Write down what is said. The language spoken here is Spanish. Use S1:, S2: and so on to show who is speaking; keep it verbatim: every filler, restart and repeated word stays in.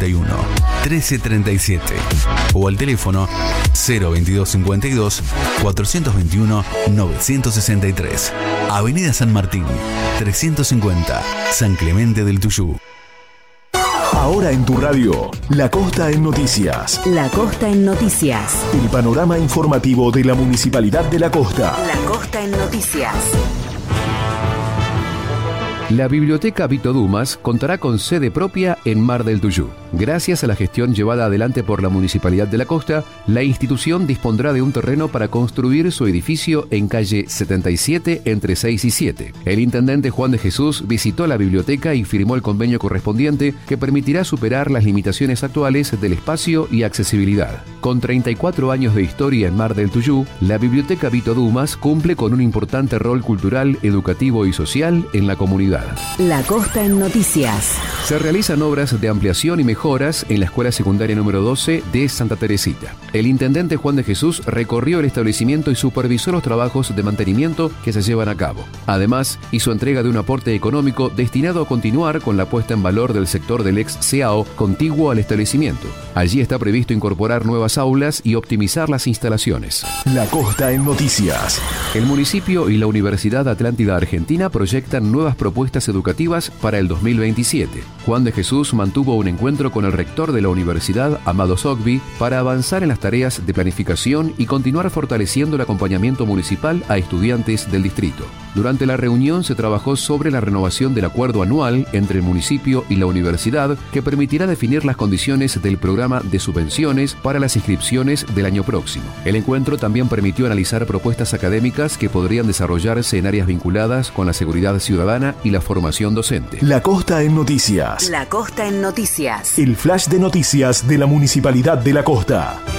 S1: cincuenta y uno, trece treinta y siete o al teléfono cero veintidós cincuenta y dos, cuatrocientos veintiuno, novecientos sesenta y tres. Avenida San Martín, trescientos cincuenta, San Clemente del Tuyú.
S2: Ahora en tu radio, La Costa en Noticias.
S3: La Costa en Noticias.
S2: El panorama informativo de la Municipalidad de La Costa.
S3: La Costa en Noticias.
S4: La Biblioteca Vito Dumas contará con sede propia en Mar del Tuyú. Gracias a la gestión llevada adelante por la Municipalidad de La Costa, la institución dispondrá de un terreno para construir su edificio en calle setenta y siete entre seis y siete. El intendente Juan de Jesús visitó la biblioteca y firmó el convenio correspondiente que permitirá superar las limitaciones actuales del espacio y accesibilidad. Con treinta y cuatro años de historia en Mar del Tuyú, la Biblioteca Vito Dumas cumple con un importante rol cultural, educativo y social en la comunidad.
S3: La Costa en Noticias.
S4: Se realizan obras de ampliación y mejoras en la Escuela Secundaria número doce de Santa Teresita. El intendente Juan de Jesús recorrió el establecimiento y supervisó los trabajos de mantenimiento que se llevan a cabo. Además, hizo entrega de un aporte económico destinado a continuar con la puesta en valor del sector del ex C A O contiguo al establecimiento. Allí está previsto incorporar nuevas aulas y optimizar las instalaciones.
S2: La Costa en Noticias.
S4: El municipio y la Universidad Atlántida Argentina proyectan nuevas propuestas educativas para el dos mil veintisiete. Juan de Jesús mantuvo un encuentro con el rector de la universidad, Amado Sogbi, para avanzar en las tareas de planificación y continuar fortaleciendo el acompañamiento municipal a estudiantes del distrito. Durante la reunión se trabajó sobre la renovación del acuerdo anual entre el municipio y la universidad, que permitirá definir las condiciones del programa de subvenciones para las inscripciones del año próximo. El encuentro también permitió analizar propuestas académicas que podrían desarrollarse en áreas vinculadas con la seguridad ciudadana y la formación docente.
S2: La Costa en Noticias.
S3: La Costa en Noticias.
S2: El flash de noticias de la Municipalidad de La Costa.